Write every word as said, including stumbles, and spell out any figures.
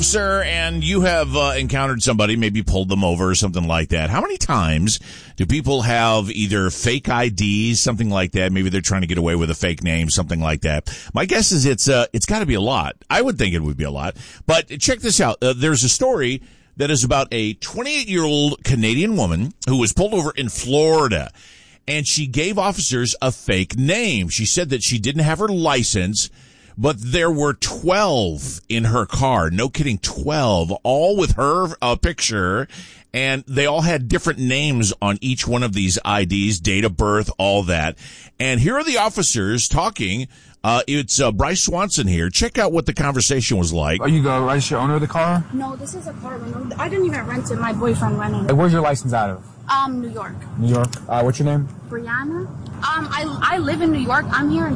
Sir, and you have uh, encountered somebody, maybe pulled them over or something like that. How many times do people have either fake I Ds, something like that? Maybe they're trying to get away with a fake name, something like that. My guess is it's uh, it's got to be a lot. I would think it would be a lot. But check this out. Uh, there's a story that is about a twenty-eight-year-old Canadian woman who was pulled over in Florida, and she gave officers a fake name. She said that she didn't have her license, but there were twelve in her car. No kidding, twelve, all with her uh, picture, and they all had different names on each one of these I Ds, date of birth, all that. And here are the officers talking. Uh, it's uh, Bryce Swanson here. Check out what the conversation was like. Are you the registered owner of the car? No, this is a car rental. I didn't even rent it. My boyfriend rented Hey, it. where's your license out of? Um, New York. New York. Uh, what's your name? Brianna? Um, I, I live in New York. I'm here in